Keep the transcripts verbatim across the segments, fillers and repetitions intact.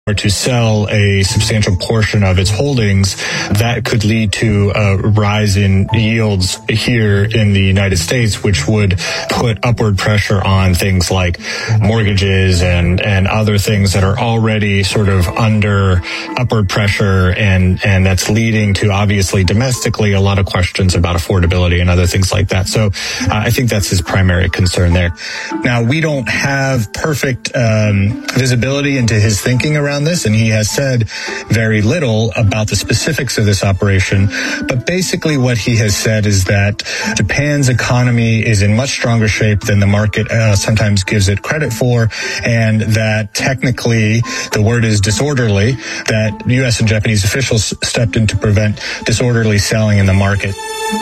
or to sell a substantial portion of its holdings, that could lead to a rise in yields here in the United States, which would put upward pressure on things like mortgages and, and other things that are already sort of under upward pressure, and, and that's leading to, obviously, domestically, a lot of questions about affordability and other things like that. So uh, I think that's his primary concern there. Now, we don't have perfect um, visibility into his thinking around this, and he has said very little about the specifics of this operation. But basically what he has said is that Japan's economy is in much stronger shape than the market uh, sometimes gives it credit for, and that technically the word is disorderly, that U S and Japanese officials stepped in to prevent disorderly selling in the market.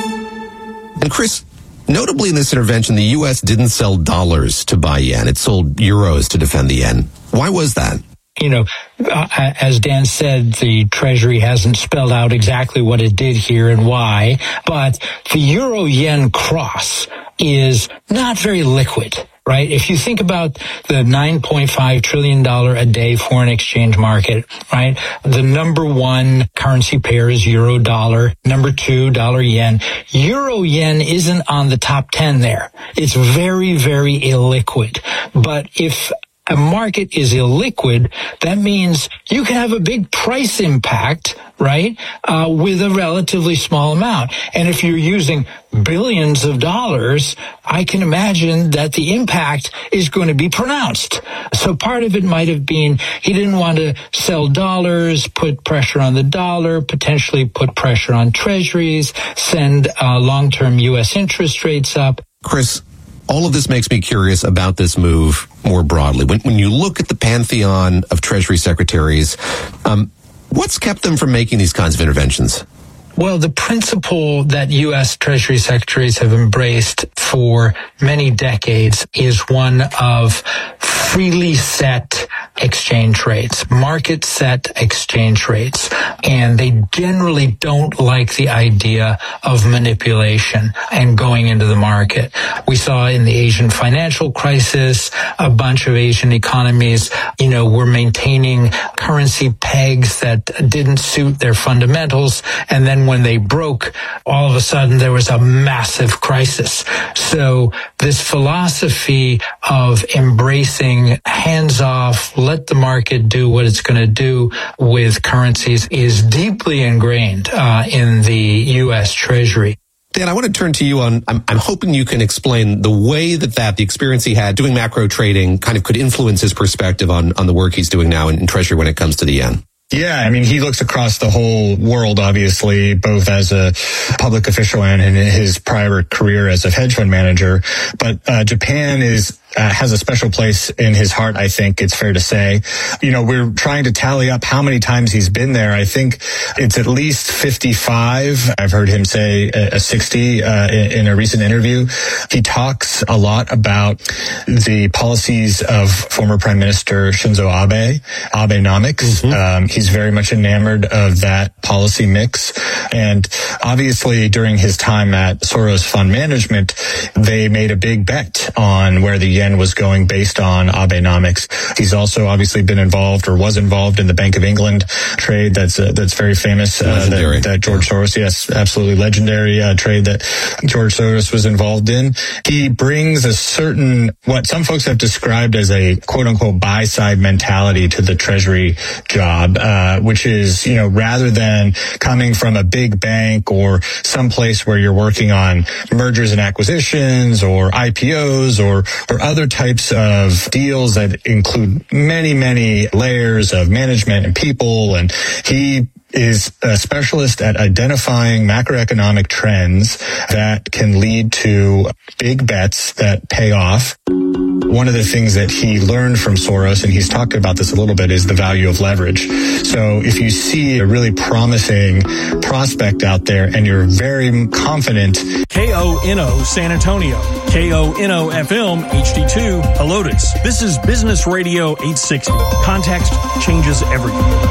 And Chris, notably in this intervention, the U S didn't sell dollars to buy yen. It sold euros to defend the yen. Why was that? You know, uh, as Dan said, the Treasury hasn't spelled out exactly what it did here and why, but the euro-yen cross is not very liquid, right? If you think about the nine point five trillion dollars a day foreign exchange market, right? The number one currency pair is euro-dollar. Number two, dollar-yen. Euro-yen isn't on the top ten there. It's very, very illiquid. But if a market is illiquid, that means you can have a big price impact, right, uh, with a relatively small amount. And if you're using billions of dollars, I can imagine that the impact is going to be pronounced. So part of it might have been he didn't want to sell dollars, put pressure on the dollar, potentially put pressure on treasuries, send uh, long-term U S interest rates up. Chris, all of this makes me curious about this move more broadly. When, when you look at the pantheon of Treasury secretaries, um, what's kept them from making these kinds of interventions? Well, the principle that U S Treasury secretaries have embraced for many decades is one of freely set exchange rates, market set exchange rates. And they generally don't like the idea of manipulation and going into the market. We saw in the Asian financial crisis, a bunch of Asian economies, you know, were maintaining currency pegs that didn't suit their fundamentals. And then when they broke, all of a sudden there was a massive crisis. So this philosophy of embracing hands-off, let the market do what it's going to do with currencies is deeply ingrained uh, in the U S Treasury. Dan, I want to turn to you on, I'm, I'm hoping you can explain the way that, that the experience he had doing macro trading kind of could influence his perspective on, on the work he's doing now in, in Treasury when it comes to the yen. Yeah, I mean, he looks across the whole world, obviously, both as a public official and in his prior career as a hedge fund manager. But uh, Japan is Uh, has a special place in his heart, I think it's fair to say. You know, we're trying to tally up how many times he's been there. I think it's at least fifty-five. I've heard him say a sixty uh, in, in a recent interview. He talks a lot about the policies of former Prime Minister Shinzo Abe, Abenomics. Mm-hmm. Um, he's very much enamored of that policy mix. And obviously, during his time at Soros Fund Management, they made a big bet on where the yen was going based on Abenomics. He's also obviously been involved or was involved in the Bank of England trade that's uh, that's very famous. Uh, that, that George yeah. Soros, yes, absolutely legendary uh, trade that George Soros was involved in. He brings a certain, what some folks have described as a quote-unquote buy-side mentality to the Treasury job, uh, which is, you know, rather than coming from a big bank or some place where you're working on mergers and acquisitions or I P Os or or other types of deals that include many, many layers of management and people. And he is a specialist at identifying macroeconomic trends that can lead to big bets that pay off. One of the things that he learned from Soros, and he's talked about this a little bit, is the value of leverage. So if you see a really promising prospect out there and you're very confident. K O N O San Antonio, K O N O F M H D two Helotes. This is Business Radio eight sixty. Context changes everything.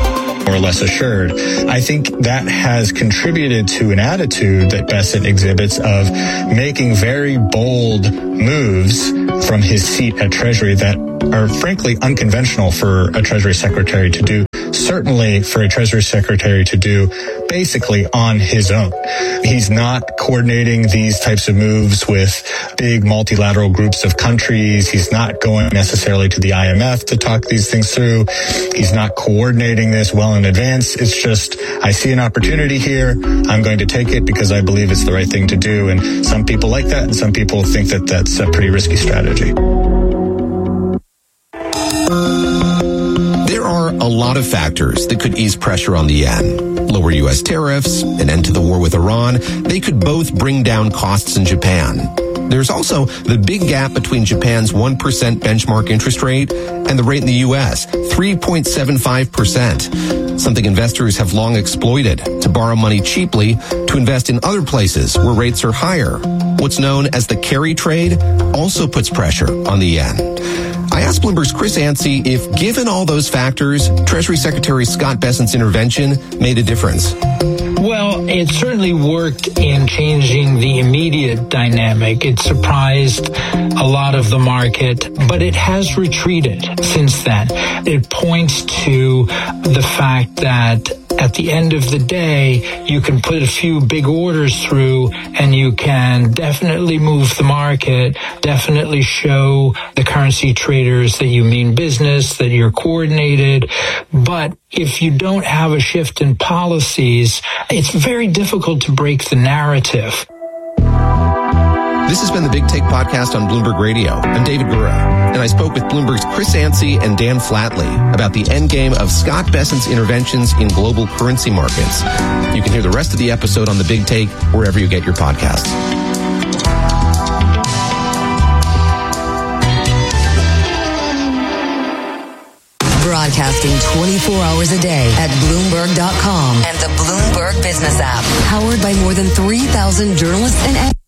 or less assured. I think that has contributed to an attitude that Bessent exhibits of making very bold moves from his seat at Treasury that are frankly unconventional for a Treasury Secretary to do, certainly for a Treasury Secretary to do basically on his own. He's not coordinating these types of moves with big multilateral groups of countries. He's not going necessarily to the I M F to talk these things through. He's not coordinating this well in advance. It's just, I see an opportunity here. I'm going to take it because I believe it's the right thing to do. And some people like that, and some people think that that's a pretty risky strategy. There are a lot of factors that could ease pressure on the yen. Lower U S tariffs, an end to the war with Iran, they could both bring down costs in Japan. There's also the big gap between Japan's one percent benchmark interest rate and the rate in the U S, three point seven five percent, something investors have long exploited to borrow money cheaply to invest in other places where rates are higher. What's known as the carry trade also puts pressure on the yen. I asked Bloomberg's Chris Yancey if, given all those factors, Treasury Secretary Scott Bessent's intervention made a difference. Well, it certainly worked in changing the immediate dynamic. It surprised a lot of the market, but it has retreated since then. It points to the fact that at the end of the day, you can put a few big orders through and you can definitely move the market, definitely show the currency traders that you mean business, that you're coordinated. But if you don't have a shift in policies, it's very difficult to break the narrative. This has been the Big Take podcast on Bloomberg Radio. I'm David Gura, and I spoke with Bloomberg's Chris Yancey and Dan Flatley about the endgame of Scott Bessent's interventions in global currency markets. You can hear the rest of the episode on the Big Take wherever you get your podcasts. Broadcasting twenty-four hours a day at Bloomberg dot com and the Bloomberg Business app. Powered by more than three thousand journalists and experts.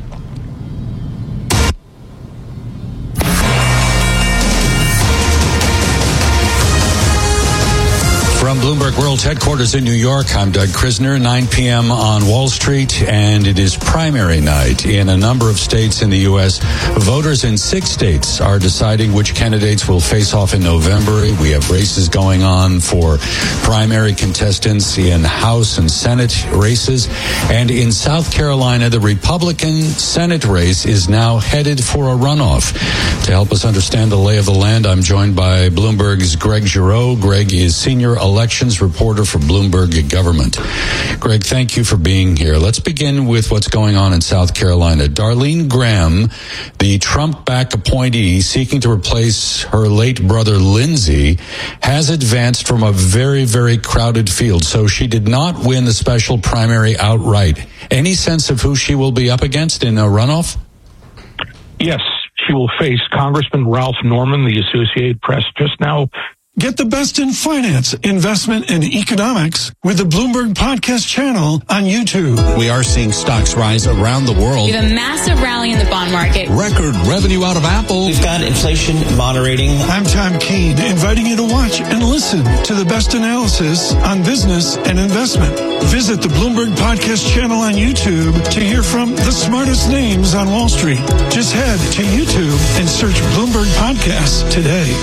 From Bloomberg World Headquarters in New York, I'm Doug Krisner, nine p.m. on Wall Street, and it is primary night in a number of states in the U S. Voters in six states are deciding which candidates will face off in November. We have races going on for primary contestants in House and Senate races. And in South Carolina, the Republican Senate race is now headed for a runoff. To help us understand the lay of the land, I'm joined by Bloomberg's Greg Giroux. Greg is senior elections reporter for Bloomberg Government. Greg, thank you for being here. Let's begin with what's going on in South Carolina. Darlene Graham, the Trump-backed appointee seeking to replace her late brother Lindsey, has advanced from a very, very crowded field. So she did not win the special primary outright. Any sense of who she will be up against in a runoff? Yes, she will face Congressman Ralph Norman. The Associated Press just now. Get the best in finance, investment, and economics with the Bloomberg Podcast channel on YouTube. We are seeing stocks rise around the world. We have a massive rally in the bond market. Record revenue out of Apple. We've got inflation moderating. I'm Tom Keene, inviting you to watch and listen to the best analysis on business and investment. Visit the Bloomberg Podcast channel on YouTube to hear from the smartest names on Wall Street. Just head to YouTube and search Bloomberg Podcasts today.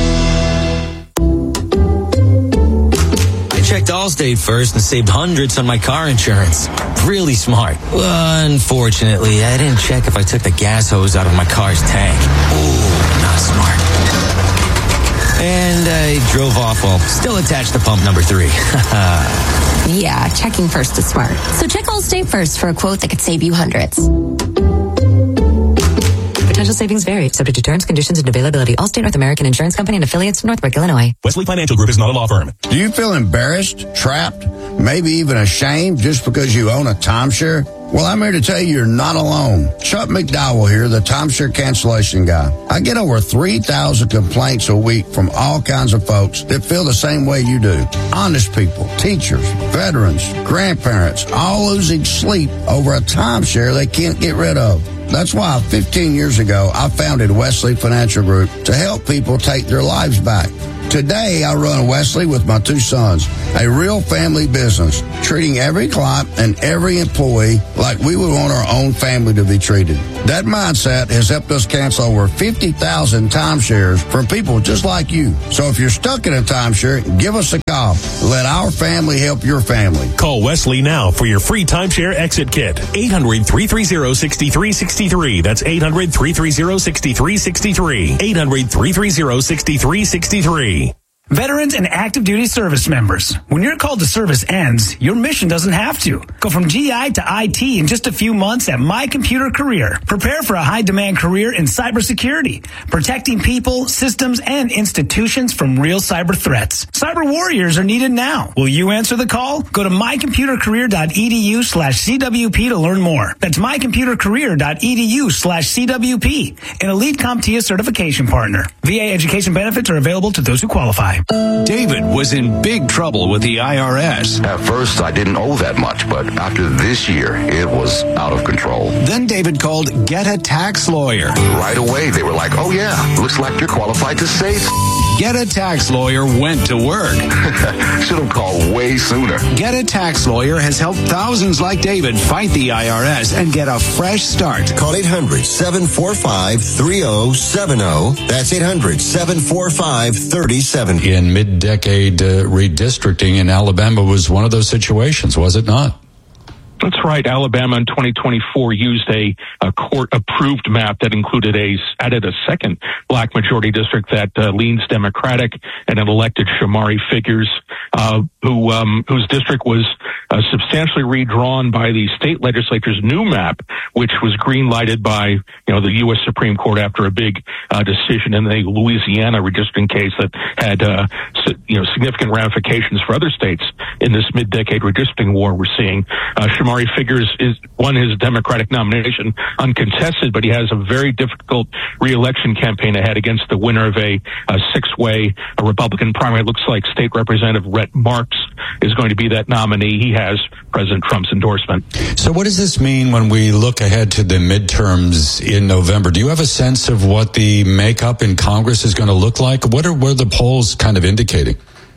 Checked Allstate first and saved hundreds on my car insurance. Really smart. Unfortunately, I didn't check if I took the gas hose out of my car's tank. Ooh, not smart. And I drove off while still attached to pump number three. Yeah, checking first is smart. So check Allstate first for a quote that could save you hundreds. Potential savings vary, subject to terms, conditions, and availability. Allstate North American Insurance Company and affiliates, Northbrook, Illinois. Wesley Financial Group is not a law firm. Do you feel embarrassed, trapped, maybe even ashamed just because you own a timeshare? Well, I'm here to tell you you're not alone. Chuck McDowell here, the timeshare cancellation guy. I get over three thousand complaints a week from all kinds of folks that feel the same way you do. Honest people, teachers, veterans, grandparents, all losing sleep over a timeshare they can't get rid of. That's why fifteen years ago, I founded Wesley Financial Group to help people take their lives back. Today, I run Wesley with my two sons, a real family business, treating every client and every employee like we would want our own family to be treated. That mindset has helped us cancel over fifty thousand timeshares from people just like you. So if you're stuck in a timeshare, give us a call. Let our family help your family. Call Wesley now for your free timeshare exit kit. eight hundred, three three zero, six three six three. That's eight hundred, three three zero, six three six three. eight hundred, three three zero, six three six three. Veterans and active duty service members, when your call to service ends, your mission doesn't have to. Go from G I to I T in just a few months at My Computer Career. Prepare for a high-demand career in cybersecurity, protecting people, systems, and institutions from real cyber threats. Cyber warriors are needed now. Will you answer the call? Go to mycomputercareer.edu slash CWP to learn more. That's mycomputercareer.edu slash CWP, an elite CompTIA certification partner. V A education benefits are available to those who qualify. David was in big trouble with the I R S. At first, I didn't owe that much, but after this year, it was out of control. Then David called Get a Tax Lawyer. Right away, they were like, oh yeah, looks like you're qualified to save. Get a Tax Lawyer went to work. Should have called way sooner. Get a Tax Lawyer has helped thousands like David fight the I R S and get a fresh start. Call eight hundred, seven four five, three oh seven oh. That's eight hundred, seven four five, three oh seven oh. In mid-decade uh, redistricting in Alabama was one of those situations, was it not? That's right. Alabama in twenty twenty-four used a, a court-approved map that included a added a second black majority district that uh, leans Democratic, and it elected Shamari Figures, uh, who um, whose district was uh, substantially redrawn by the state legislature's new map, which was green-lighted by you know the U S Supreme Court after a big uh, decision in the Louisiana redistricting case that had uh, you know significant ramifications for other states in this mid-decade redistricting war we're seeing. Uh, Shamari Figures is won his Democratic nomination uncontested, but he has a very difficult re-election campaign ahead against the winner of a, a six-way a Republican primary. It looks like State Representative Rhett Marks is going to be that nominee. He has President Trump's endorsement. So what does this mean when we look ahead to the midterms in November? Do you have a sense of what the makeup in Congress is going to look like? What are, what are the polls kind of indicating?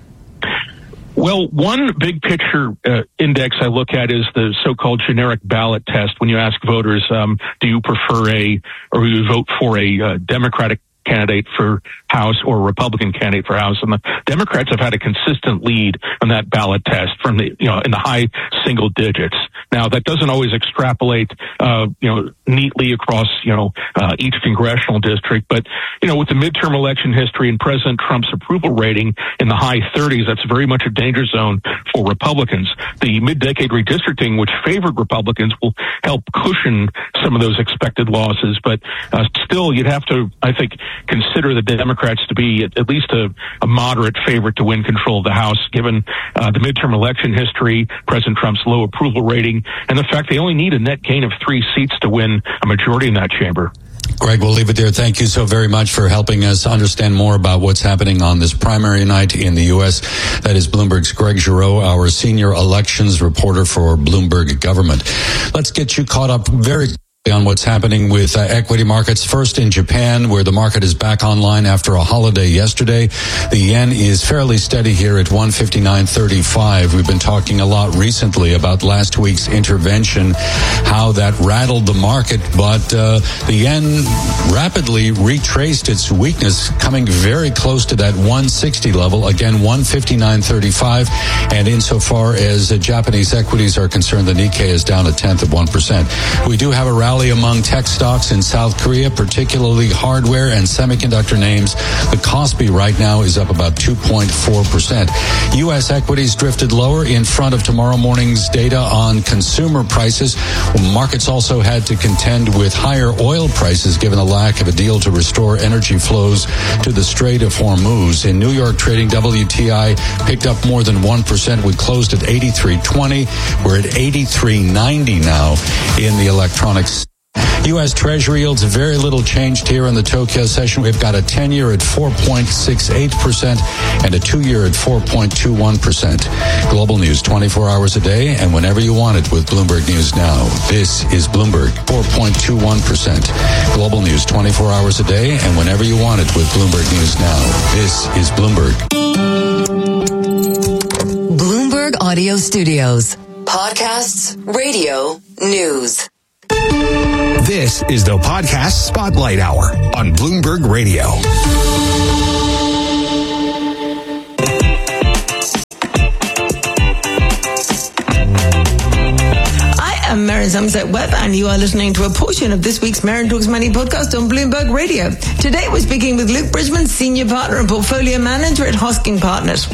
Well, one big picture uh, index I look at is the so-called generic ballot test. When you ask voters, um, do you prefer a, or do you vote for a uh, Democratic candidate for House or a Republican candidate for House? And the Democrats have had a consistent lead on that ballot test from the, you know, in the high single digits. Now, that doesn't always extrapolate, uh, you know, neatly across, you know, uh, each congressional district. But, you know, with the midterm election history and President Trump's approval rating in the high thirties, that's very much a danger zone for Republicans. The mid-decade redistricting, which favored Republicans, will help cushion some of those expected losses. But uh, still, you'd have to, I think, consider the Democrats to be at, at least a, a moderate favorite to win control of the House, given uh, the midterm election history, President Trump's low approval rating, and the fact they only need a net gain of three seats to win a majority in that chamber. Greg, we'll leave it there. Thank you so very much for helping us understand more about what's happening on this primary night in the U S. That is Bloomberg's Greg Giroux, our senior elections reporter for Bloomberg Government. Let's get you caught up very on what's happening with uh, equity markets. First in Japan, where the market is back online after a holiday yesterday. The yen is fairly steady here at one fifty-nine thirty-five. We've been talking a lot recently about last week's intervention, how that rattled the market, but uh, the yen rapidly retraced its weakness, coming very close to that one sixty level. Again, one fifty-nine thirty-five. And insofar as uh, Japanese equities are concerned, the Nikkei is down a tenth of one percent. We do have a rally among tech stocks in South Korea, particularly hardware and semiconductor names. The Kospi right now is up about two point four percent. U S equities drifted lower in front of tomorrow morning's data on consumer prices. Markets also had to contend with higher oil prices given the lack of a deal to restore energy flows to the Strait of Hormuz. In New York trading, W T I picked up more than one percent. We closed at eighty-three twenty. We're at eighty-three ninety now in the electronics U S. Treasury yields very little changed here in the Tokyo session. We've got a ten-year at four point six eight percent and a two-year at four point two one percent. Global news twenty-four hours a day and whenever you want it with Bloomberg News Now. This is Bloomberg, four point two one percent. Global news twenty-four hours a day and whenever you want it with Bloomberg News Now. This is Bloomberg. Bloomberg Audio Studios. Podcasts, radio, news. This is the Podcast Spotlight Hour on Bloomberg Radio. I am Maren Somerset-Webb, and you are listening to a portion of this week's Maren Talks Money podcast on Bloomberg Radio. Today we're speaking with Luke Bridgman, Senior Partner and Portfolio Manager at Hosking Partners.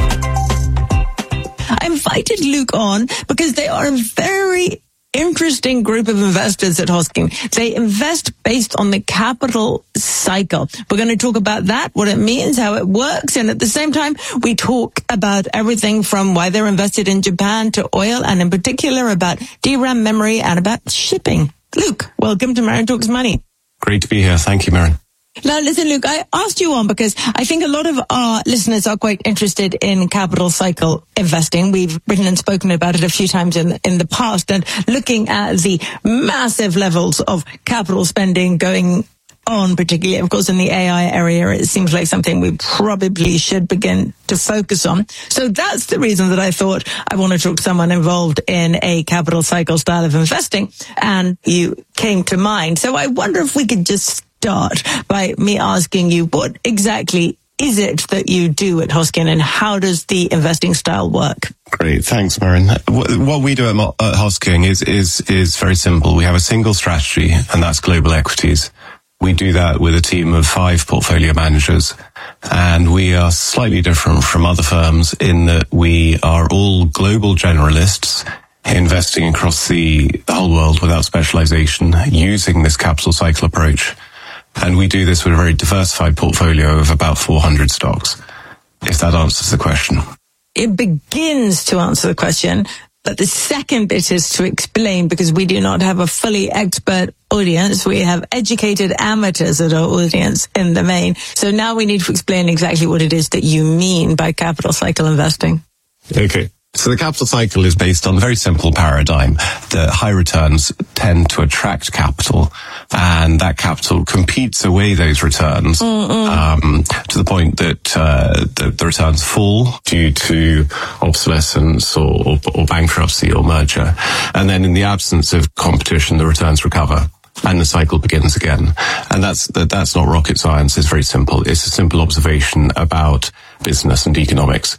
I invited Luke on because they are a very interesting group of investors at Hosking. They invest based on the capital cycle. We're going to talk about that, what it means, how it works, and at the same time, we talk about everything from why they're invested in Japan to oil, and in particular about D RAM memory and about shipping. Luke, welcome to Maren Talks Money. Great to be here. Thank you, Maren. Now, listen, Luke, I asked you on because I think a lot of our listeners are quite interested in capital cycle investing. We've written and spoken about it a few times in, in the past, and looking at the massive levels of capital spending going on, particularly, of course, in the A I area, it seems like something we probably should begin to focus on. So that's the reason that I thought I want to talk to someone involved in a capital cycle style of investing, and you came to mind. So I wonder if we could just start by me asking you, what exactly is it that you do at Hosking, and how does the investing style work? Great, thanks, Maren. What we do at Hosking is is is very simple. We have a single strategy, and that's global equities. We do that with a team of five portfolio managers, and we are slightly different from other firms in that we are all global generalists investing across the, the whole world without specialization, using this capital cycle approach. And we do this with a very diversified portfolio of about four hundred stocks, if that answers the question. It begins to answer the question, but the second bit is to explain, because we do not have a fully expert audience. We have educated amateurs at our audience in the main. So now we need to explain exactly what it is that you mean by capital cycle investing. Okay. So the capital cycle is based on a very simple paradigm that high returns tend to attract capital, and that capital competes away those returns um, to the point that uh, the, the returns fall due to obsolescence or, or, or bankruptcy or merger. And then in the absence of competition, the returns recover and the cycle begins again. And that's that, that's not rocket science. It's very simple. It's a simple observation about business and economics.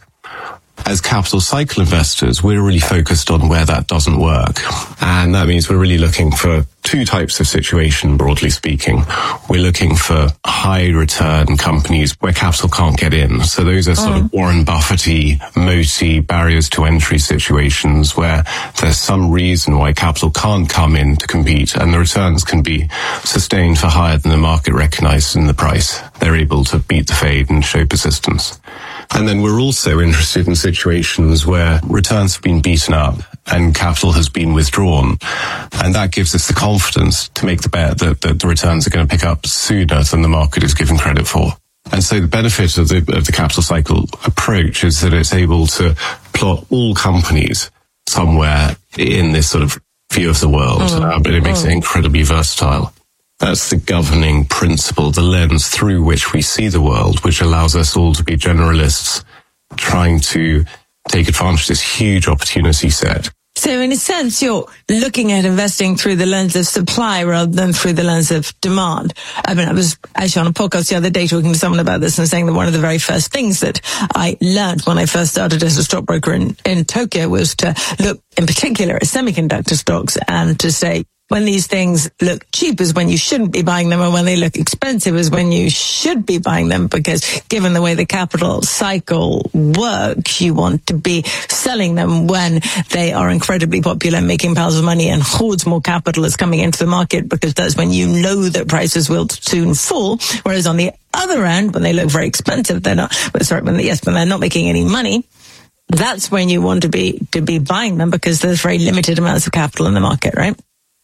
As capital cycle investors, we're really focused on where that doesn't work. And that means we're really looking for two types of situation, broadly speaking. We're looking for high return companies where capital can't get in. So those are sort mm. of Warren Buffett-y, moaty barriers to entry situations where there's some reason why capital can't come in to compete, and the returns can be sustained for higher than the market recognized in the price. They're able to beat the fade and show persistence. And then we're also interested in situations where returns have been beaten up and capital has been withdrawn. And that gives us the confidence to make the bet that, that the returns are going to pick up sooner than the market is given credit for. And so the benefit of the, of the capital cycle approach is that it's able to plot all companies somewhere in this sort of view of the world, mm. uh, but it makes mm. it incredibly versatile. That's the governing principle, the lens through which we see the world, which allows us all to be generalists trying to take advantage of this huge opportunity set. So in a sense, you're looking at investing through the lens of supply rather than through the lens of demand. I mean, I was actually on a podcast the other day talking to someone about this and saying that one of the very first things that I learned when I first started as a stockbroker in, in Tokyo was to look in particular at semiconductor stocks and to say, when these things look cheap is when you shouldn't be buying them, and when they look expensive is when you should be buying them, because given the way the capital cycle works, you want to be selling them when they are incredibly popular, making piles of money, and hordes more capital is coming into the market, because that's when you know that prices will soon fall. Whereas on the other end, when they look very expensive, they're not, sorry, when they, yes, when they're not making any money, that's when you want to be, to be buying them, because there's very limited amounts of capital in the market, right?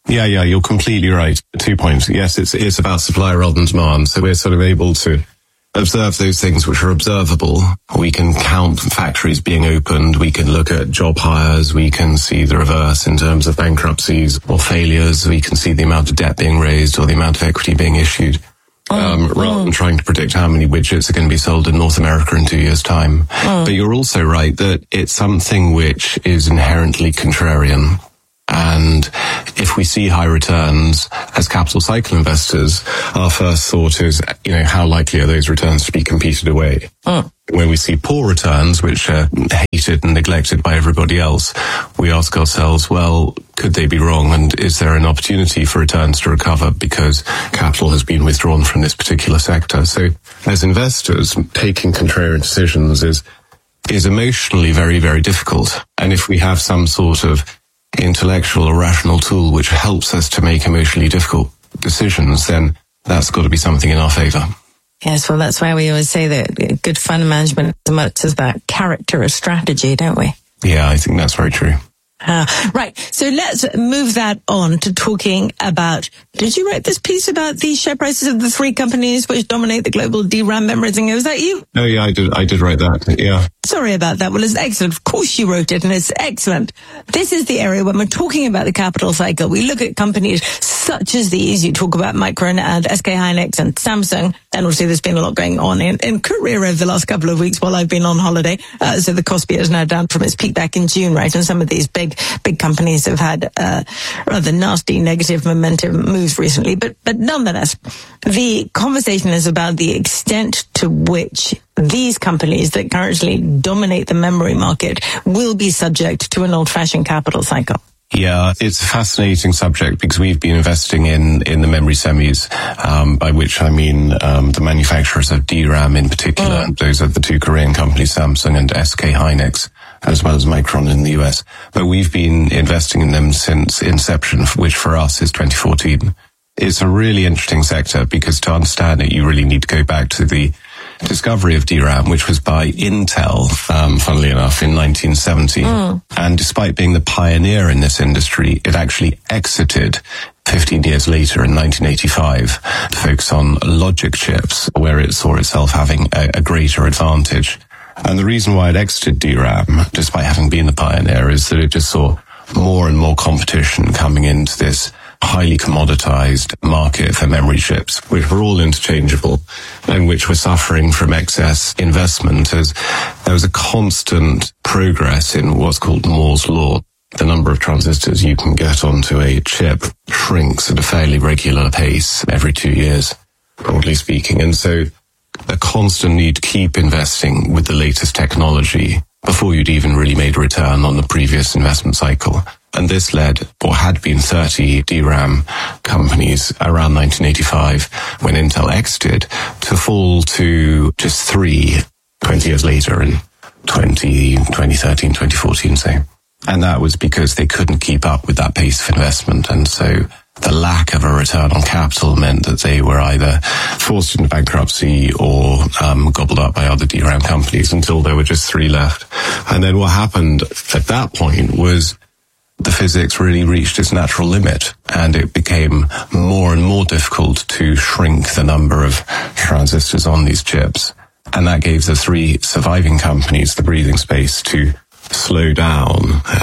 Yeah, yeah, you're completely right. Two points. Yes, it's it's about supply rather than demand. So we're sort of able to observe those things which are observable. We can count factories being opened. We can look at job hires. We can see the reverse in terms of bankruptcies or failures. We can see the amount of debt being raised or the amount of equity being issued. Um, mm. rather than trying to predict how many widgets are going to be sold in North America in two years' time. Mm. But you're also right that it's something which is inherently contrarian. And if we see high returns as capital cycle investors, our first thought is, you know, how likely are those returns to be competed away? Mm. When we see poor returns, which are hated and neglected by everybody else, we ask ourselves, well, could they be wrong? And is there an opportunity for returns to recover because capital has been withdrawn from this particular sector? So as investors, taking contrarian decisions is, is emotionally very, very difficult. And if we have some sort of intellectual or rational tool which helps us to make emotionally difficult decisions, then that's got to be something in our favor. Yes, well, that's why we always say that good fund management as much as that character or strategy, don't we? Yeah, I think that's very true. Uh, right. So let's move that on to talking about, did you write this piece about the share prices of the three companies which dominate the global D RAM memory thing? Was that you? Oh, yeah, I did. I did write that. Yeah. Sorry about that. Well, it's excellent. Of course you wrote it, and it's excellent. This is the area when we're talking about the capital cycle. We look at companies such as these. You talk about Micron and S K Hynix and Samsung. And obviously there's been a lot going on in, in Korea over the last couple of weeks while I've been on holiday. Uh, so the Kospi is now down from its peak back in June, right? And some of these big, big companies have had uh, rather nasty negative momentum moves recently. But, but nonetheless, the conversation is about the extent to which these companies that currently dominate the memory market will be subject to an old-fashioned capital cycle. Yeah, it's a fascinating subject because we've been investing in, in the memory semis, um, by which I mean um, the manufacturers of D RAM in particular. Mm. Those are the two Korean companies, Samsung and S K Hynix, as well as Micron in the U S. But we've been investing in them since inception, which for us is twenty fourteen. It's a really interesting sector because to understand it, you really need to go back to the discovery of D RAM, which was by Intel, um, funnily enough, in nineteen seventy. Mm. And despite being the pioneer in this industry, it actually exited fifteen years later in nineteen eighty-five to focus on logic chips, where it saw itself having a, a greater advantage. And the reason why it exited D RAM, despite having been the pioneer, is that it just saw more and more competition coming into this highly commoditized market for memory chips, which were all interchangeable and which were suffering from excess investment as there was a constant progress in what's called Moore's Law. The number of transistors you can get onto a chip shrinks at a fairly regular pace every two years, broadly speaking. And so a constant need to keep investing with the latest technology before you'd even really made a return on the previous investment cycle. And this led what had been thirty D RAM companies around nineteen eighty-five when Intel exited to fall to just three twenty years later in twenty, twenty thirteen, twenty fourteen, say. And that was because they couldn't keep up with that pace of investment. And so the lack of a return on capital meant that they were either forced into bankruptcy or um, gobbled up by other D RAM companies until there were just three left. And then what happened at that point was the physics really reached its natural limit, and it became more and more difficult to shrink the number of transistors on these chips. And that gave the three surviving companies the breathing space to slow down,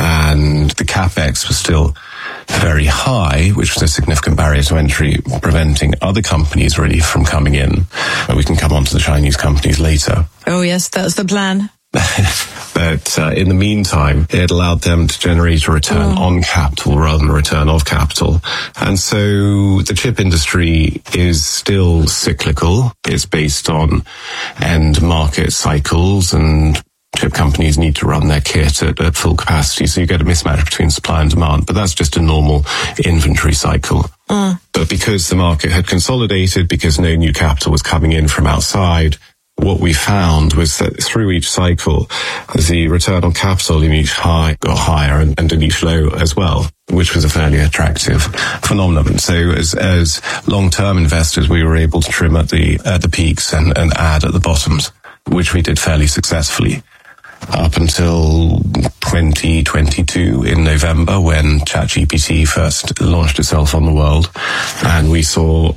and the capex was still very high, which was a significant barrier to entry, preventing other companies really from coming in. And we can come on to the Chinese companies later. Oh yes, that's the plan. But uh, in the meantime, it allowed them to generate a return mm. on capital rather than a return of capital. And so the chip industry is still cyclical. It's based on end market cycles, and chip companies need to run their kit at, at full capacity. So you get a mismatch between supply and demand, but that's just a normal inventory cycle. Mm. But because the market had consolidated, because no new capital was coming in from outside, what we found was that through each cycle, the return on capital in each high got higher and, and in each low as well, which was a fairly attractive phenomenon. So as, as long-term investors, we were able to trim at the, at the peaks and, and add at the bottoms, which we did fairly successfully up until twenty twenty-two in November when ChatGPT first launched itself on the world. And we saw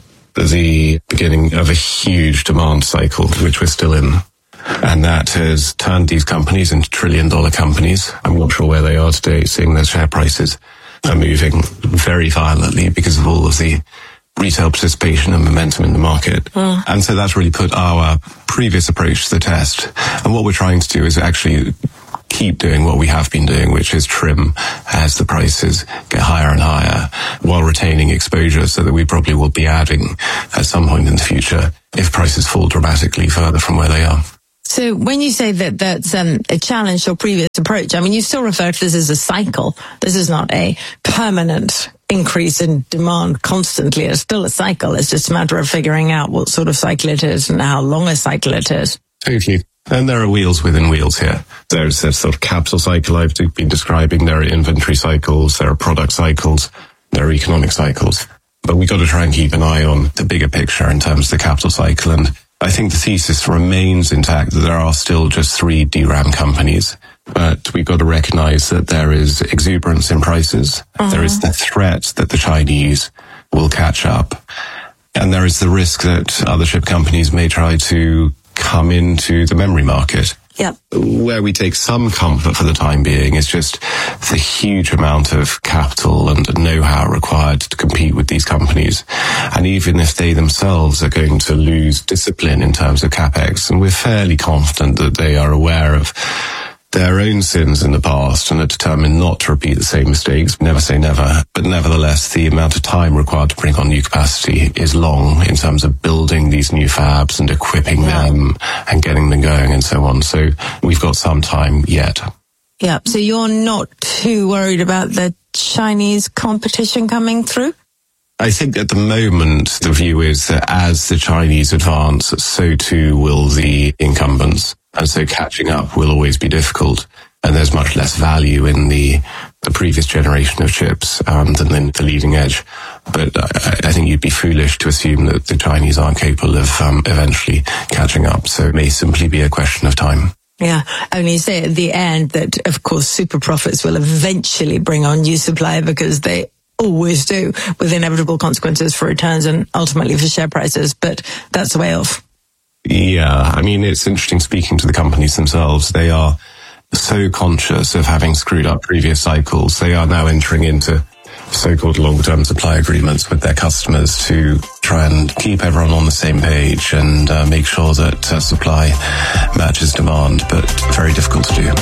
the beginning of a huge demand cycle, which we're still in. And that has turned these companies into trillion dollar companies. I'm not sure where they are today, seeing their share prices are moving very violently because of all of the retail participation and momentum in the market. Mm. And so that's really put our previous approach to the test. And what we're trying to do is actually keep doing what we have been doing, which is trim as the prices get higher and higher while retaining exposure so that we probably will be adding at some point in the future if prices fall dramatically further from where they are. So when you say that that's um, a challenge to your previous approach, I mean, you still refer to this as a cycle. This is not a permanent increase in demand constantly. It's still a cycle. It's just a matter of figuring out what sort of cycle it is and how long a cycle it is. Totally. And there are wheels within wheels here. There's that sort of capital cycle I've been describing. There are inventory cycles. There are product cycles. There are economic cycles. But we've got to try and keep an eye on the bigger picture in terms of the capital cycle. And I think the thesis remains intact that there are still just three D RAM companies. But we've got to recognize that there is exuberance in prices. Uh-huh. There is the threat that the Chinese will catch up. And there is the risk that other chip companies may try to come into the memory market. Yep. Where we take some comfort for the time being is just the huge amount of capital and know-how required to compete with these companies. And even if they themselves are going to lose discipline in terms of CapEx, and we're fairly confident that they are aware of their own sins in the past and are determined not to repeat the same mistakes. Never say never. But nevertheless, the amount of time required to bring on new capacity is long in terms of building these new fabs and equipping yeah. them and getting them going and so on. So we've got some time yet. Yeah. So you're not too worried about the Chinese competition coming through? I think at the moment, the view is that as the Chinese advance, so too will the incumbents. And so catching up will always be difficult. And there's much less value in the, the previous generation of chips um, than in the leading edge. But I, I think you'd be foolish to assume that the Chinese aren't capable of um, eventually catching up. So it may simply be a question of time. Yeah, only you say at the end that, of course, super profits will eventually bring on new supply because they always do, with inevitable consequences for returns and ultimately for share prices. But that's the way off. Yeah, I mean, it's interesting speaking to the companies themselves. They are so conscious of having screwed up previous cycles. They are now entering into so-called long-term supply agreements with their customers to try and keep everyone on the same page and uh, make sure that uh, supply matches demand, but very difficult to do.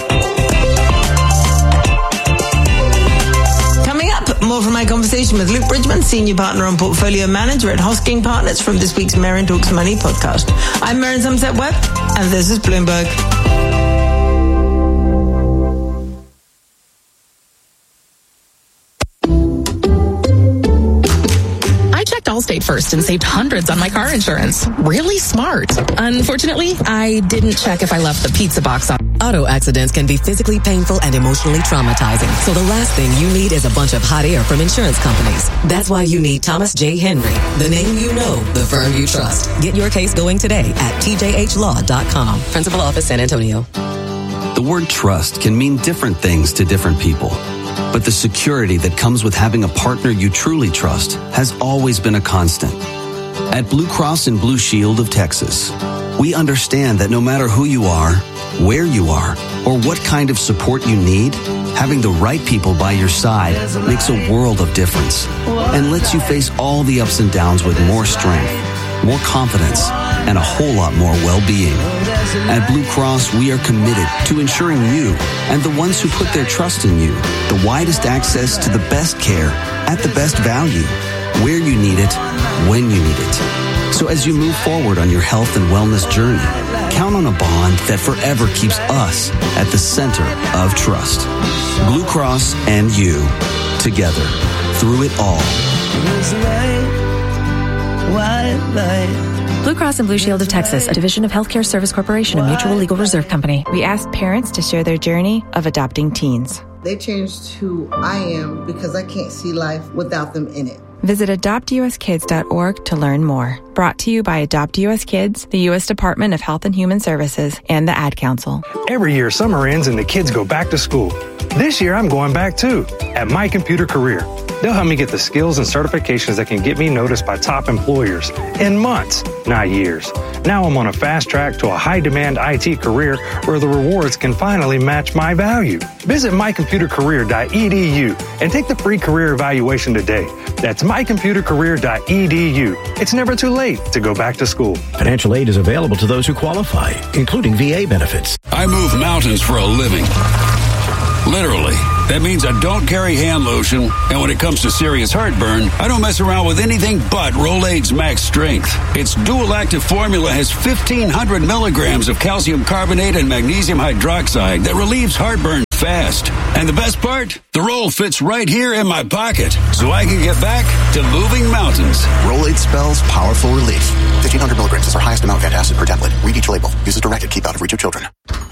More from my conversation with Luke Bridgman, Senior Partner and Portfolio Manager at Hosking Partners, from this week's Merrin Talks Money podcast. I'm Merrin Somerset Webb, and this is Bloomberg. Allstate first and saved hundreds on my car insurance. Really smart. Unfortunately, I didn't check if I left the pizza box on. Auto accidents can be physically painful and emotionally traumatizing. So the last thing you need is a bunch of hot air from insurance companies. That's why you need Thomas J. Henry, the name you know, the firm you trust. Get your case going today at T J H law dot com. Principal Office, San Antonio. The word trust can mean different things to different people. But the security that comes with having a partner you truly trust has always been a constant. At Blue Cross and Blue Shield of Texas, we understand that no matter who you are, where you are, or what kind of support you need, having the right people by your side makes a world of difference and lets you face all the ups and downs with more strength, more confidence, and a whole lot more well-being. At Blue Cross, we are committed to ensuring you and the ones who put their trust in you the widest access to the best care at the best value, where you need it, when you need it. So as you move forward on your health and wellness journey, count on a bond that forever keeps us at the center of trust. Blue Cross and you, together, through it all. Blue Cross and Blue Shield of Texas, a division of Healthcare Service Corporation, a mutual legal reserve company. We ask parents to share their journey of adopting teens. They changed who I am because I can't see life without them in it. Visit adopt u s kids dot org to learn more. Brought to you by Adopt U S Kids, the U S Department of Health and Human Services, and the Ad Council. Every year, summer ends and the kids go back to school. This year, I'm going back too, at My Computer Career. They'll help me get the skills and certifications that can get me noticed by top employers in months, not years. Now I'm on a fast track to a high-demand I T career where the rewards can finally match my value. Visit my computer career dot e d u and take the free career evaluation today. That's my computer career dot e d u. It's never too late to go back to school. Financial aid is available to those who qualify, including V A benefits. I move mountains for a living. Literally. That means I don't carry hand lotion, and when it comes to serious heartburn, I don't mess around with anything but Rolaids Max Strength. Its dual-active formula has fifteen hundred milligrams of calcium carbonate and magnesium hydroxide that relieves heartburn fast. And the best part? The roll fits right here in my pocket, so I can get back to moving mountains. Rolaids spells powerful relief. fifteen hundred milligrams is our highest amount of antacid per tablet. Read each label. Use as directed. Keep out of reach of children.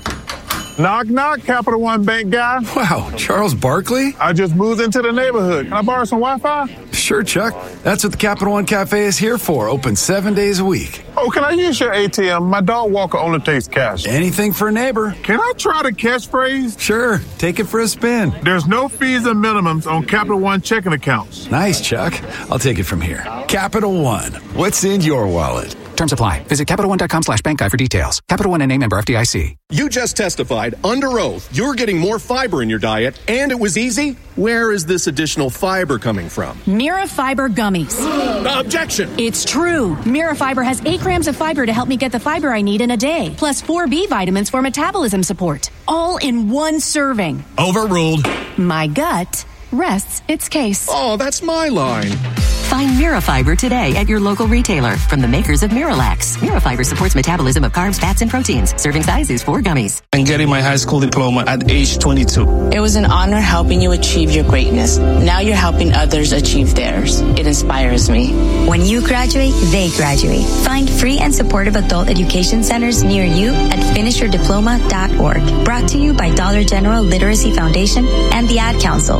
Knock, knock, Capital One Bank guy. Wow, Charles Barkley? I just moved into the neighborhood. Can I borrow some Wi-Fi? Sure, Chuck. That's what the Capital One Cafe is here for. Open seven days a week. Oh, can I use your A T M? My dog walker only takes cash. Anything for a neighbor. Can I try the catchphrase? Sure. Take it for a spin. There's no fees and minimums on Capital One checking accounts. Nice, Chuck. I'll take it from here. Capital One. What's in your wallet? Terms apply. Visit Capital One dot com slash bank guide for details. Capital One and name member F D I C. You just testified under oath you're getting more fiber in your diet, and it was easy. Where is this additional fiber coming from? Mira Fiber Gummies. Objection! It's true. Mira Fiber has eight grams of fiber to help me get the fiber I need in a day, plus four B vitamins for metabolism support. All in one serving. Overruled. My gut rests its case. Oh, that's my line. Find Mirafiber today at your local retailer from the makers of Miralax. Mirafiber supports metabolism of carbs, fats, and proteins. Serving size is four gummies. And getting my high school diploma at age twenty-two. It was an honor helping you achieve your greatness. Now you're helping others achieve theirs. It inspires me. When you graduate, they graduate. Find free and supportive adult education centers near you at finish your diploma dot org. Brought to you by Dollar General Literacy Foundation and the Ad Council.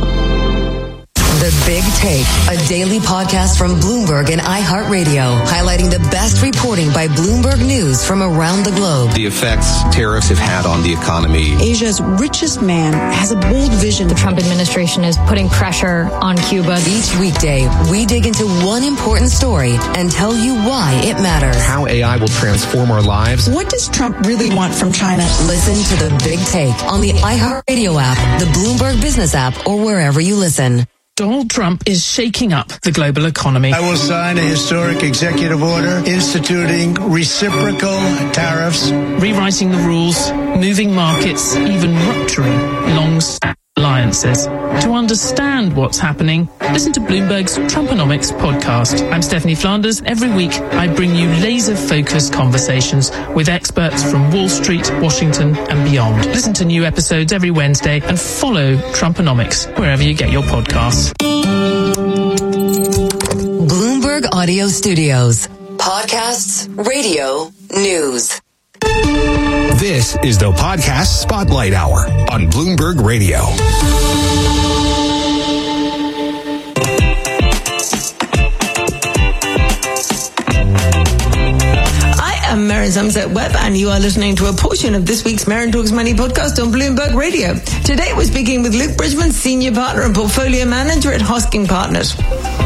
The Big Take, a daily podcast from Bloomberg and iHeartRadio, highlighting the best reporting by Bloomberg News from around the globe. The effects tariffs have had on the economy. Asia's richest man has a bold vision. The Trump administration is putting pressure on Cuba. Each weekday, we dig into one important story and tell you why it matters. How A I will transform our lives. What does Trump really want from China? Listen to The Big Take on the iHeartRadio app, the Bloomberg Business app, or wherever you listen. Donald Trump is shaking up the global economy. I will sign a historic executive order instituting reciprocal tariffs, rewriting the rules, moving markets, even rupturing long-standing alliances. To understand what's happening, listen to Bloomberg's Trumponomics podcast. I'm Stephanie Flanders. Every week, I bring you laser-focused conversations with experts from Wall Street, Washington, and beyond. Listen to new episodes every Wednesday and follow Trumponomics wherever you get your podcasts. Bloomberg Audio Studios. Podcasts, radio, news. This is the Podcast Spotlight Hour on Bloomberg Radio. I am Mary Zumset Webb, and you are listening to a portion of this week's Mary Talks Money podcast on Bloomberg Radio. Today we're speaking with Luke Bridgman, Senior Partner and Portfolio Manager at Hosking Partners.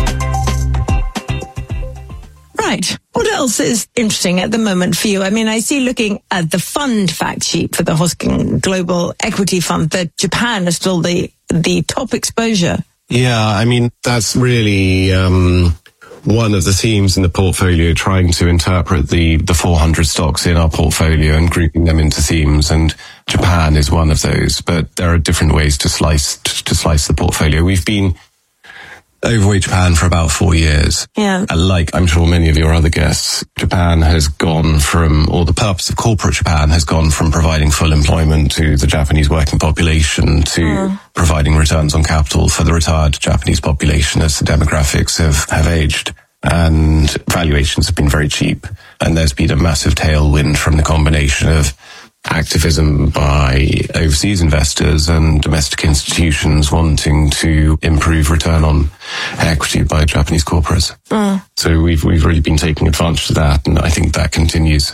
Right. What else is interesting at the moment for you? I mean, I see looking at the fund fact sheet for the Hosking Global Equity Fund that Japan is still the, the top exposure. Yeah, I mean, that's really um, one of the themes in the portfolio, trying to interpret the, the four hundred stocks in our portfolio and grouping them into themes. And Japan is one of those, but there are different ways to slice, to slice the portfolio. We've been overweight Japan for about four years. Yeah. Like I'm sure many of your other guests, Japan has gone from, or the purpose of corporate Japan has gone from providing full employment to the Japanese working population to mm. providing returns on capital for the retired Japanese population as the demographics have, have aged. And valuations have been very cheap. And there's been a massive tailwind from the combination of activism by overseas investors and domestic institutions wanting to improve return on equity by Japanese corporates. Mm. So we've we've really been taking advantage of that, and I think that continues.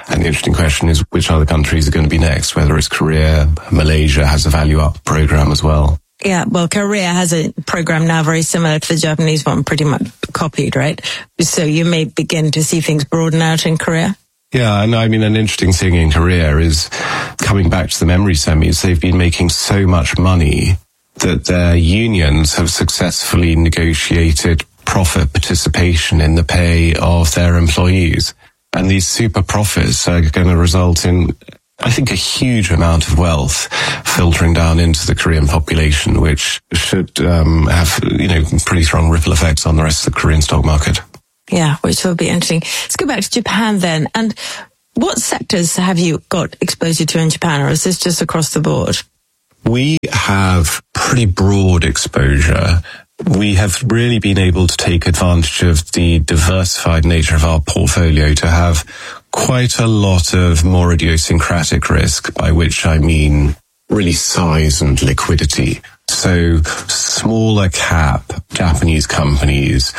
And the interesting question is which other countries are going to be next, whether it's Korea, Malaysia has a value up program as well. Yeah, well, Korea has a program now very similar to the Japanese one, pretty much copied, right? So you may begin to see things broaden out in Korea. Yeah, and I mean, an interesting thing in Korea is coming back to the memory semis, they've been making so much money that their unions have successfully negotiated profit participation in the pay of their employees. And these super profits are going to result in, I think, a huge amount of wealth filtering down into the Korean population, which should um, have, you know, pretty strong ripple effects on the rest of the Korean stock market. Yeah, which will be interesting. Let's go back to Japan then. And what sectors have you got exposure to in Japan, or is this just across the board? We have pretty broad exposure. We have really been able to take advantage of the diversified nature of our portfolio to have quite a lot of more idiosyncratic risk, by which I mean really size and liquidity. So smaller cap Japanese companies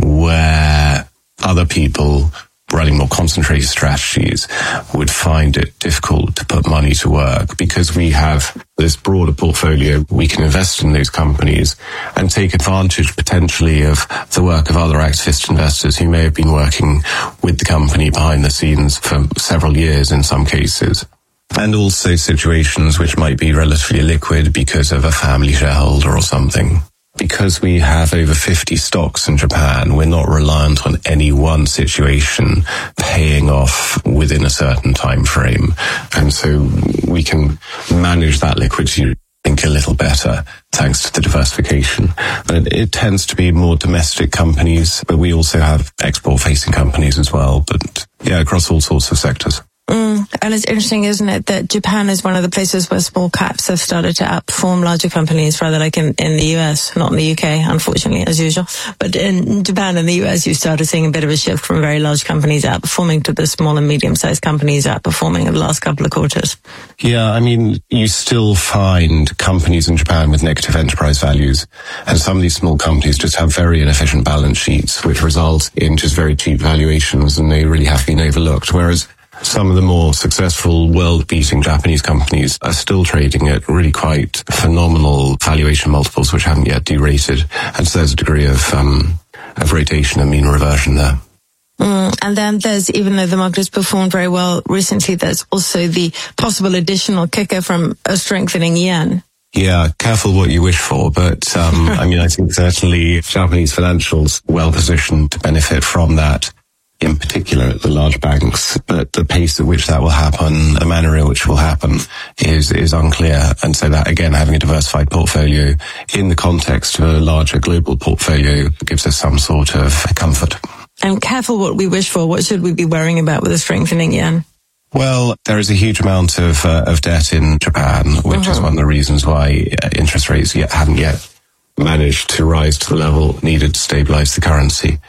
where other people running more concentrated strategies would find it difficult to put money to work. Because we have this broader portfolio, we can invest in those companies and take advantage potentially of the work of other activist investors who may have been working with the company behind the scenes for several years in some cases. And also situations which might be relatively liquid because of a family shareholder or something. Because we have over fifty stocks in Japan, we're not reliant on any one situation paying off within a certain time frame. And so we can manage that liquidity, I think, a little better thanks to the diversification. And it, it tends to be more domestic companies, but we also have export-facing companies as well. But yeah, across all sorts of sectors. Mm, and it's interesting, isn't it, that Japan is one of the places where small caps have started to outperform larger companies, rather like in, in the U S, not in the U K, unfortunately, as usual. But in Japan and the U S, you started seeing a bit of a shift from very large companies outperforming to the small and medium-sized companies outperforming in the last couple of quarters. Yeah, I mean, you still find companies in Japan with negative enterprise values. And some of these small companies just have very inefficient balance sheets, which result in just very cheap valuations, and they really have been overlooked. Whereas some of the more successful world-beating Japanese companies are still trading at really quite phenomenal valuation multiples, which haven't yet derated. And so there's a degree of, um, of rotation and mean reversion there. Mm, and then there's, even though the market has performed very well recently, there's also the possible additional kicker from a strengthening yen. Yeah, careful what you wish for, but um, I mean, I think certainly Japanese financials well positioned to benefit from that. In particular, the large banks, but the pace at which that will happen, the manner in which it will happen is, is unclear. And so that, again, having a diversified portfolio in the context of a larger global portfolio gives us some sort of comfort. And careful what we wish for. What should we be worrying about with a strengthening yen? Well, there is a huge amount of, uh, of debt in Japan, which uh-huh. is one of the reasons why interest rates yet, haven't yet managed to rise to the level needed to stabilize the currency.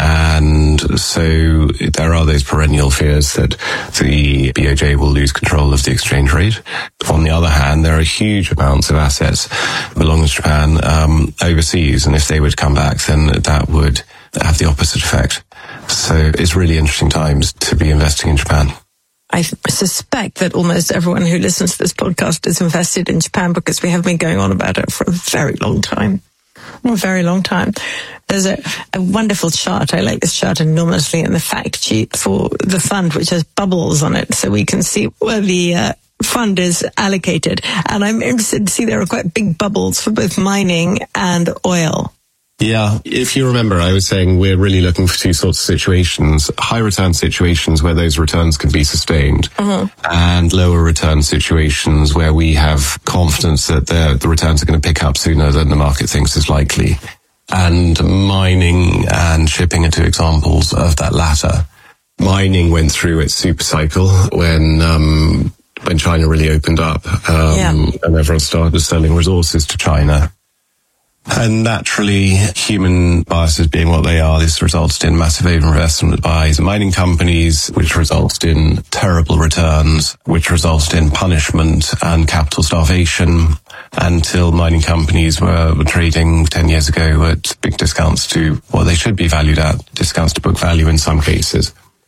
And so there are those perennial fears that the B O J will lose control of the exchange rate. On the other hand, there are huge amounts of assets belonging to Japan um, overseas, and if they were to come back, then that would have the opposite effect. So it's really interesting times to be investing in Japan. I suspect that almost everyone who listens to this podcast is invested in Japan, because we have been going on about it for a very long time. A very long time. There's a, a wonderful chart. I like this chart enormously in the fact sheet for the fund, which has bubbles on it, so we can see where the uh, fund is allocated. And I'm interested to see there are quite big bubbles for both mining and oil. Yeah, if you remember, I was saying we're really looking for two sorts of situations. High return situations where those returns can be sustained, uh-huh. and lower return situations where we have confidence that the, the returns are going to pick up sooner than the market thinks is likely. And mining and shipping are two examples of that latter. Mining went through its super cycle when um, when China really opened up, um, yeah. and everyone started selling resources to China. And naturally, human biases being what they are, this resulted in massive overinvestment by the mining companies, which resulted in terrible returns, which resulted in punishment and capital starvation, until mining companies were trading ten years ago at big discounts to what they should be valued at, discounts to book value in some cases.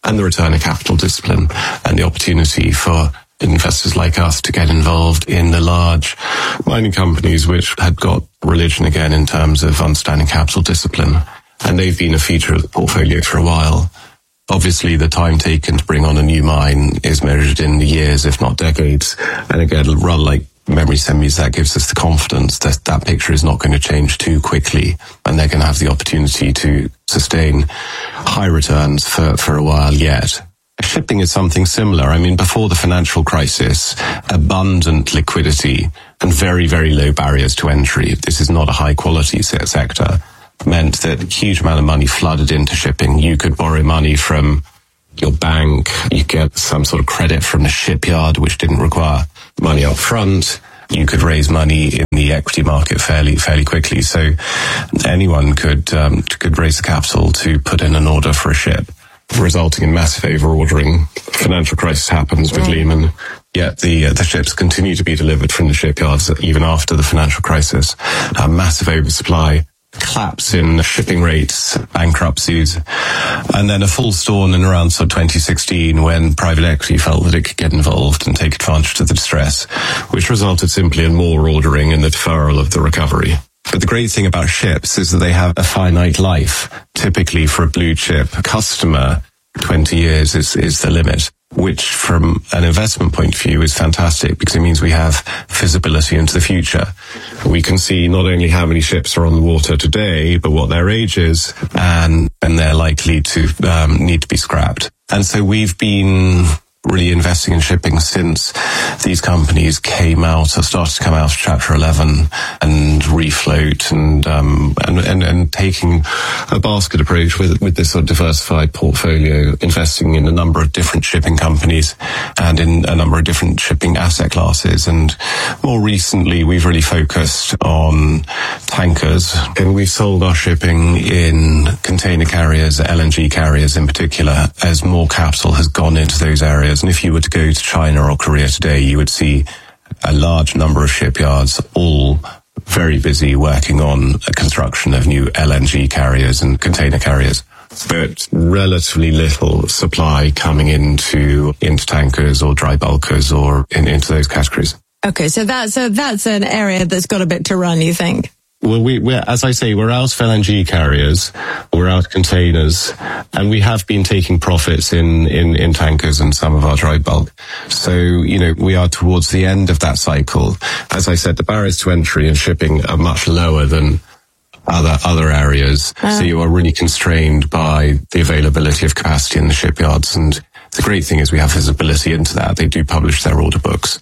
and the return of capital discipline and the opportunity for investors like us to get involved in the large mining companies which had got religion again in terms of understanding capital discipline. And they've been a feature of the portfolio for a while. Obviously, the time taken to bring on a new mine is measured in years, if not decades. And again, rather like memory semis, that gives us the confidence that that picture is not going to change too quickly, and they're going to have the opportunity to sustain high returns for, for a while yet. Shipping is something similar. I mean, before the financial crisis, abundant liquidity and very, very low barriers to entry. This is not a high quality sector. Meant that a huge amount of money flooded into shipping. You could borrow money from your bank, you get some sort of credit from the shipyard, which didn't require money up front. You could raise money in the equity market fairly, fairly quickly. So anyone could, um, could raise the capital to put in an order for a ship, resulting in massive over-ordering. Financial crisis happens with Lehman, yet the uh, the ships continue to be delivered from the shipyards even after the financial crisis. A massive oversupply, collapse in shipping rates, bankruptcies, and then a full storm in around sort of twenty sixteen when private equity felt that it could get involved and take advantage of the distress, which resulted simply in more ordering and the deferral of the recovery. But the great thing about ships is that they have a finite life. Typically for a blue chip customer, twenty years is, is the limit, which from an investment point of view is fantastic because it means we have visibility into the future. We can see not only how many ships are on the water today, but what their age is, and, and they're likely to um, need to be scrapped. And so we've been really investing in shipping since these companies came out or started to come out of Chapter eleven and refloat and um and, and and taking a basket approach with with this sort of diversified portfolio, investing in a number of different shipping companies and in a number of different shipping asset classes. And more recently, we've really focused on tankers, and we've sold our shipping in container carriers, L N G carriers in particular, as more capital has gone into those areas. And if you were to go to China or Korea today, you would see a large number of shipyards all very busy working on a construction of new L N G carriers and container carriers, but relatively little supply coming into into tankers or dry bulkers or in, into those categories. Okay, so that's so that's an area that's got a bit to run, you think? Well, we, we're, as I say, we're out of L N G carriers, we're out of containers, and we have been taking profits in, in, in tankers and some of our dry bulk. So, you know, we are towards the end of that cycle. As I said, the barriers to entry in shipping are much lower than other, other areas. Uh. So you are really constrained by the availability of capacity in the shipyards. And the great thing is we have visibility into that. They do publish their order books.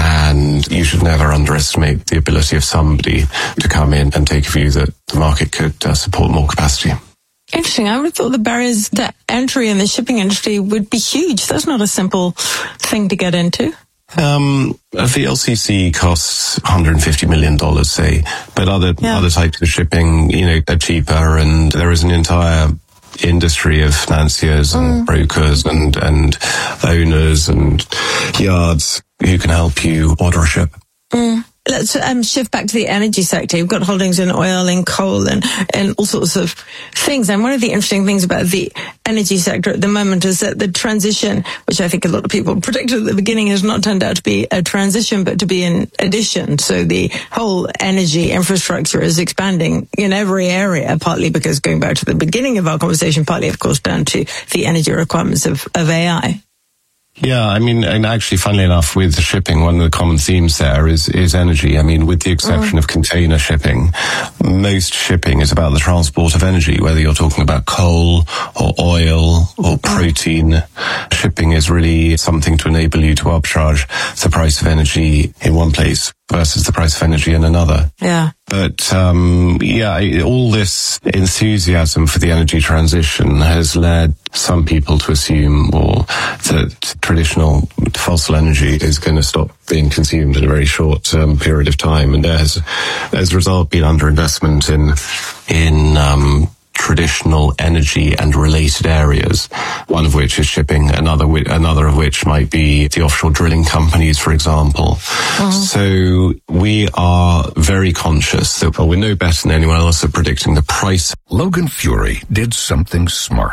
And you should never underestimate the ability of somebody to come in and take a view that the market could uh, support more capacity. Interesting. I would have thought the barriers to entry in the shipping industry would be huge. That's not a simple thing to get into. Um, a V L C C costs one hundred fifty million dollars, say, but other yeah. other types of shipping, you know, are cheaper, and there is an entire industry of financiers and mm. brokers and, and owners and yards who can help you order a ship. Mm. Let's um, shift back to the energy sector. You've got holdings in oil and coal and, and all sorts of things. And one of the interesting things about the energy sector at the moment is that the transition, which I think a lot of people predicted at the beginning, has not turned out to be a transition, but to be an addition. So the whole energy infrastructure is expanding in every area, partly because, going back to the beginning of our conversation, partly, of course, down to the energy requirements of, of A I. Yeah, I mean, and actually, funnily enough, with the shipping, one of the common themes there is, is energy. I mean, with the exception mm. of container shipping, most shipping is about the transport of energy, whether you're talking about coal or oil or protein. Mm. Shipping is really something to enable you to arbitrage the price of energy in one place versus the price of energy in another. Yeah. But, um, yeah, all this enthusiasm for the energy transition has led some people to assume or that traditional fossil energy is going to stop being consumed in a very short um, period of time. And there has, as a result, been underinvestment in, in, um, traditional energy and related areas, one of which is shipping, another another of which might be the offshore drilling companies, for example. Uh-huh. So we are very conscious that well, we're no better than anyone else at predicting the price. Logan Fury did something smart.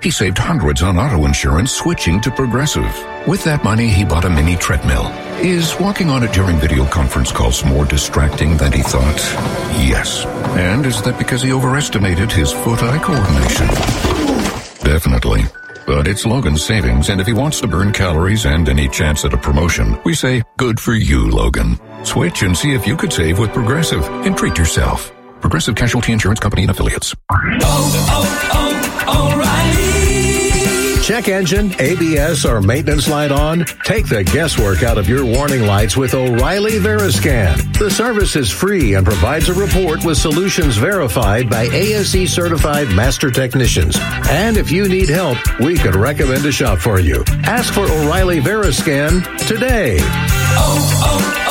He saved hundreds on auto insurance switching to Progressive. With that money, he bought a mini treadmill. Is walking on it during video conference calls more distracting than he thought? Yes. And is that because he overestimated his foot-eye coordination? Definitely. But it's Logan's savings, and if he wants to burn calories and any chance at a promotion, we say, good for you, Logan. Switch and see if you could save with Progressive and treat yourself. Progressive Casualty Insurance Company and Affiliates. Oh, oh, oh, O'Reilly! Check engine, A B S, or maintenance light on? Take the guesswork out of your warning lights with O'Reilly Veriscan. The service is free and provides a report with solutions verified by A S E certified master technicians. And if you need help, we could recommend a shop for you. Ask for O'Reilly Veriscan today. Oh,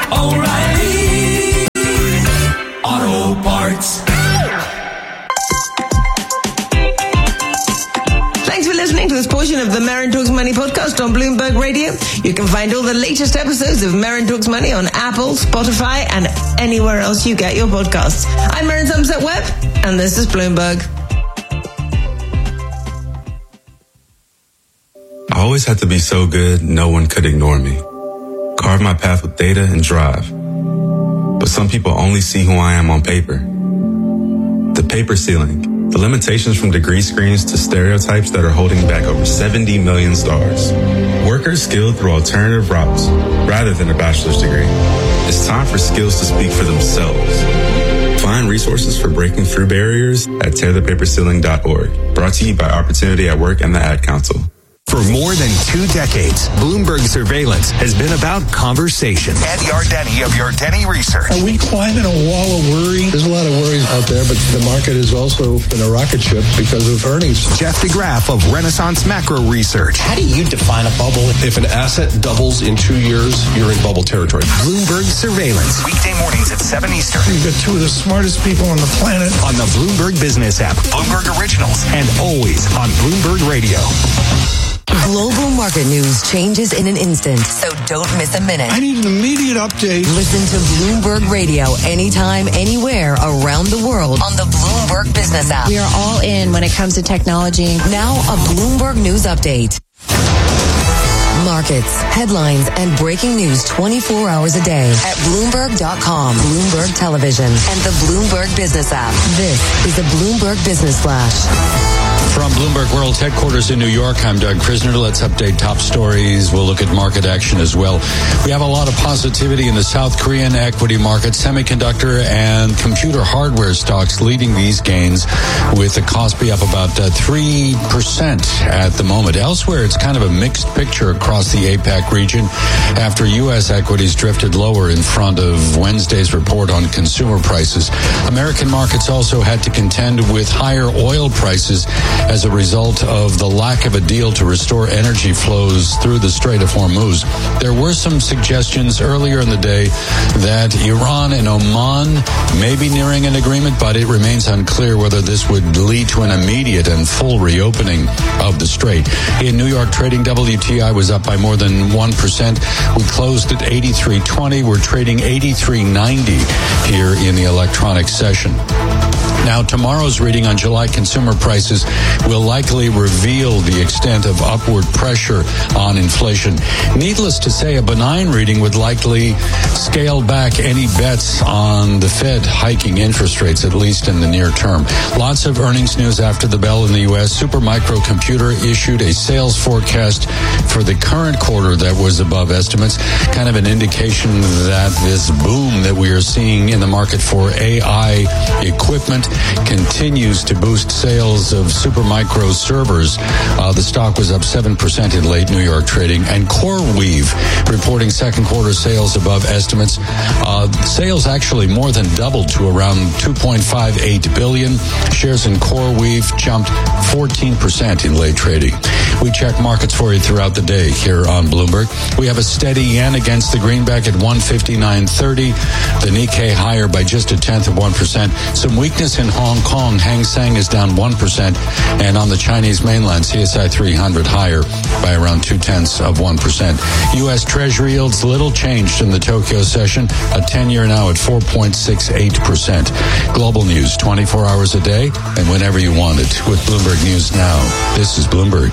oh, oh, O'Reilly Auto Parts. Thanks for listening to this portion of the Marin Talks Money podcast on Bloomberg Radio. You can find all the latest episodes of Marin Talks Money on Apple, Spotify, and anywhere else you get your podcasts. I'm Marin Somerset Webb, and this is Bloomberg. I always had to be so good, no one could ignore me. Carve my path with data and drive. But some people only see who I am on paper. The paper ceiling. The limitations from degree screens to stereotypes that are holding back over seventy million stars. Workers skilled through alternative routes rather than a bachelor's degree. It's time for skills to speak for themselves. Find resources for breaking through barriers at tear the paper ceiling dot org. Brought to you by Opportunity at Work and the Ad Council. For more than two decades, Bloomberg Surveillance has been about conversation. Ed Yardeni of Yardeni Research. Are we climbing a wall of worry? There's a lot of worries out there, but the market has also been a rocket ship because of earnings. Jeff DeGraff of Renaissance Macro Research. How do you define a bubble? If an asset doubles in two years, you're in bubble territory. Bloomberg Surveillance. Weekday mornings at seven Eastern. You've got two of the smartest people on the planet. On the Bloomberg Business app. Bloomberg Originals. And always on Bloomberg Radio. Global market news changes in an instant, so don't miss a minute. I need an immediate update. Listen to Bloomberg Radio anytime, anywhere around the world on the Bloomberg Business app. We are all in when it comes to technology. Now a Bloomberg News update. Markets, headlines, and breaking news twenty-four hours a day at Bloomberg dot com, Bloomberg Television, and the Bloomberg Business app. This is the Bloomberg Business Flash. From Bloomberg World Headquarters in New York, I'm Doug Krisner. Let's update top stories. We'll look at market action as well. We have a lot of positivity in the South Korean equity market, semiconductor and computer hardware stocks leading these gains, with the Kospi up about uh, three percent at the moment. Elsewhere, it's kind of a mixed picture across the APAC region after U S equities drifted lower in front of Wednesday's report on consumer prices. American markets also had to contend with higher oil prices as a result of the lack of a deal to restore energy flows through the Strait of Hormuz. There were some suggestions earlier in the day that Iran and Oman may be nearing an agreement, but it remains unclear whether this would lead to an immediate and full reopening of the Strait. In New York trading, W T I was up by more than one percent. We closed at eighty-three twenty. We're trading eighty-three ninety here in the electronic session. Now, tomorrow's reading on July consumer prices will likely reveal the extent of upward pressure on inflation. Needless to say, a benign reading would likely scale back any bets on the Fed hiking interest rates, at least in the near term. Lots of earnings news after the bell in the U S. Supermicro Computer issued a sales forecast for the current quarter that was above estimates, kind of an indication that this boom that we are seeing in the market for A I equipment continues to boost sales of Supermicro servers. Uh, the stock was up seven percent in late New York trading. And CoreWeave reporting second quarter sales above estimates. Uh, sales actually more than doubled to around two point five eight billion dollars. Shares in CoreWeave jumped fourteen percent in late trading. We check markets for you throughout the day here on Bloomberg. We have a steady yen against the greenback at one fifty-nine thirty. The Nikkei higher by just a tenth of one percent. Some weakness in Hong Kong, Hang Seng is down one percent. And on the Chinese mainland, C S I three hundred higher by around two-tenths of one percent. U S Treasury yields little changed in the Tokyo session, a ten-year now at four point six eight percent. Global news twenty-four hours a day and whenever you want it with Bloomberg News Now. This is Bloomberg.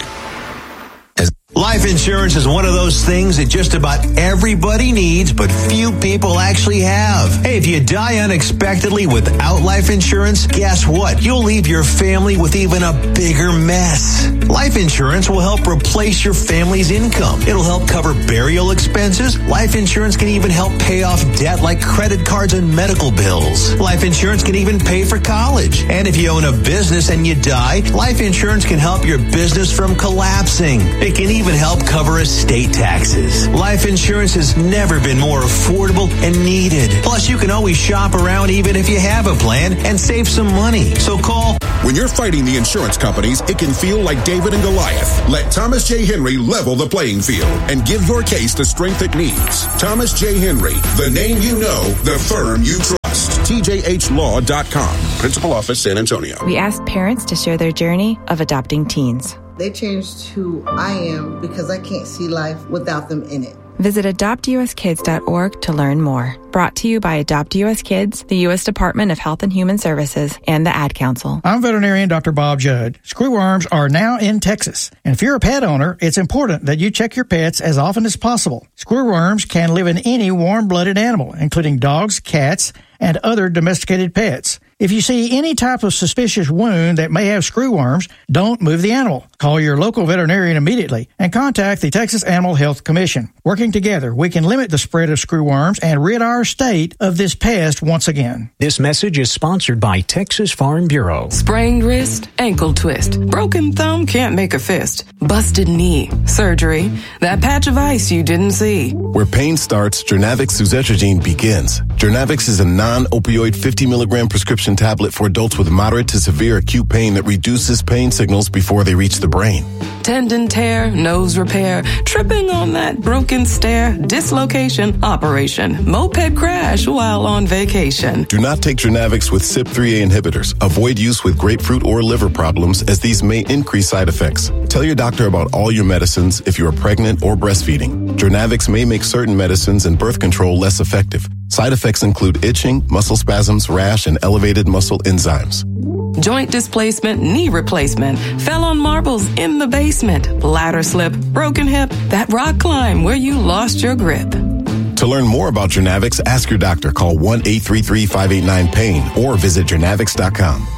Life insurance is one of those things that just about everybody needs, but few people actually have. Hey, if you die unexpectedly without life insurance, guess what? You'll leave your family with even a bigger mess. Life insurance will help replace your family's income. It'll help cover burial expenses. Life insurance can even help pay off debt like credit cards and medical bills. Life insurance can even pay for college. And if you own a business and you die, life insurance can help your business from collapsing. It can even help cover estate taxes. Life insurance has never been more affordable and needed. Plus, you can always shop around even if you have a plan and save some money. So call. When you're fighting the insurance companies, it can feel like David and Goliath. Let Thomas J. Henry level the playing field and give your case the strength it needs. Thomas J. Henry, the name you know, the firm you trust. T J H law dot com. Principal Office, San Antonio. We asked parents to share their journey of adopting teens. They changed who I am because I can't see life without them in it. Visit adopt u s kids dot org to learn more. Brought to you by Adopt U S Kids, the U S Department of Health and Human Services, and the Ad Council. I'm veterinarian Doctor Bob Judd. Screwworms are now in Texas. And if you're a pet owner, it's important that you check your pets as often as possible. Screwworms can live in any warm-blooded animal, including dogs, cats, and other domesticated pets. If you see any type of suspicious wound that may have screwworms, don't move the animal. Call your local veterinarian immediately and contact the Texas Animal Health Commission. Working together, we can limit the spread of screwworms and rid our state of this pest once again. This message is sponsored by Texas Farm Bureau. Sprained wrist, ankle twist, broken thumb can't make a fist, busted knee, surgery, that patch of ice you didn't see. Where pain starts, Jernavix suzetrigine begins. Jernavix is a non-opioid fifty milligram prescription tablet for adults with moderate to severe acute pain that reduces pain signals before they reach the brain. Tendon tear, nose repair, tripping on that broken stair, dislocation, operation, moped crash while on vacation. Do not take Jernavix with C Y P three A inhibitors. Avoid use with grapefruit or liver problems as these may increase side effects. Tell your doctor about all your medicines if you are pregnant or breastfeeding. Jernavix may make certain medicines and birth control less effective. Side effects include itching, muscle spasms, rash, and elevated muscle enzymes. Joint displacement, knee replacement, fell on marbles in the basement, ladder slip, broken hip, that rock climb where you lost your grip. To learn more about Jernavix, ask your doctor. Call one eight three three, five eight nine, pain or visit jernavix dot com.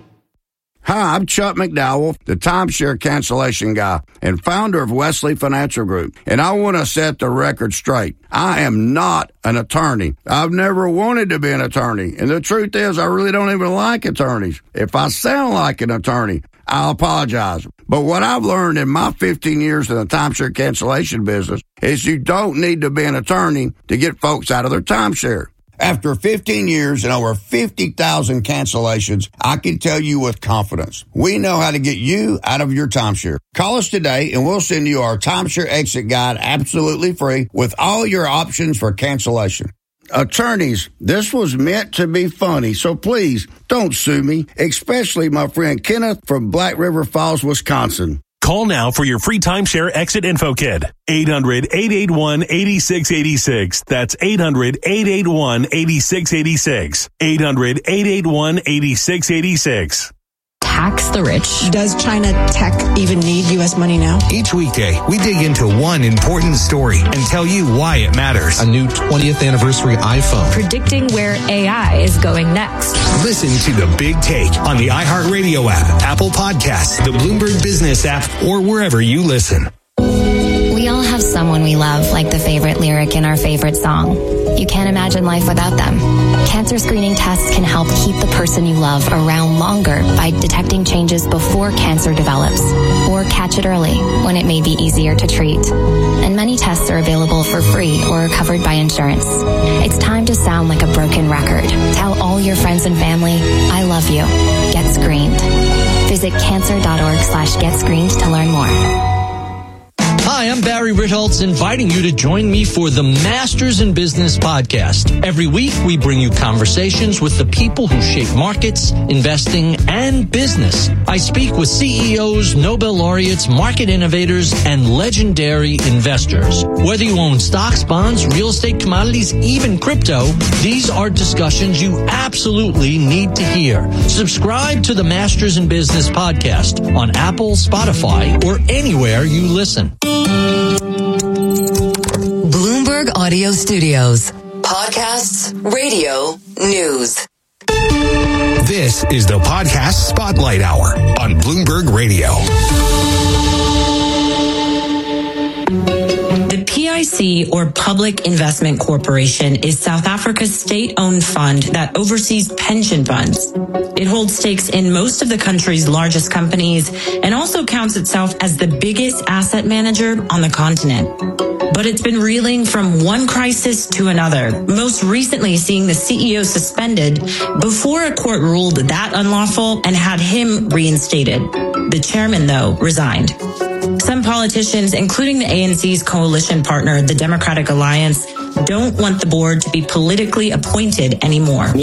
Hi, I'm Chuck McDowell, the timeshare cancellation guy and founder of Wesley Financial Group. And I want to set the record straight. I am not an attorney. I've never wanted to be an attorney. And the truth is, I really don't even like attorneys. If I sound like an attorney, I apologize. But what I've learned in my fifteen years in the timeshare cancellation business is you don't need to be an attorney to get folks out of their timeshare. After fifteen years and over fifty thousand cancellations, I can tell you with confidence, we know how to get you out of your timeshare. Call us today and we'll send you our timeshare exit guide absolutely free with all your options for cancellation. Attorneys, this was meant to be funny, so please don't sue me, especially my friend Kenneth from Black River Falls, Wisconsin. Call now for your free timeshare exit info kit. eight hundred, eight eight one, eight six eight six. That's eight hundred, eight eight one, eight six eight six. eight hundred, eight eight one, eight six eight six. Tax the rich. Does China tech even need U S money now? Each weekday, we dig into one important story and tell you why it matters. A new twentieth anniversary iPhone. Predicting where A I is going next. Listen to The Big Take on the iHeartRadio app, Apple Podcasts, the Bloomberg Business app, or wherever you listen. We all have someone we love, like the favorite lyric in our favorite song. You can't imagine life without them. Cancer screening tests can help keep the person you love around longer by detecting changes before cancer develops, or catch it early when it may be easier to treat. And many tests are available for free or covered by insurance. It's time to sound like a broken record. Tell all your friends and family, I love you. Get screened. Visit cancer dot org slash get screened to learn more. Hi, I'm Barry Ritholtz, inviting you to join me for the Masters in Business podcast. Every week, we bring you conversations with the people who shape markets, investing, and business. I speak with C E Os, Nobel laureates, market innovators, and legendary investors. Whether you own stocks, bonds, real estate, commodities, even crypto, these are discussions you absolutely need to hear. Subscribe to the Masters in Business podcast on Apple, Spotify, or anywhere you listen. Bloomberg Audio Studios. Podcasts, radio, news. This is the Podcast Spotlight Hour on Bloomberg Radio. The P I C, or Public Investment Corporation, is South Africa's state-owned fund that oversees pension funds. It holds stakes in most of the country's largest companies and also counts itself as the biggest asset manager on the continent. But it's been reeling from one crisis to another, most recently seeing the C E O suspended before a court ruled that unlawful and had him reinstated. The chairman, though, resigned. Some politicians, including the A N C's coalition partner, the Democratic Alliance, don't want the board to be politically appointed anymore.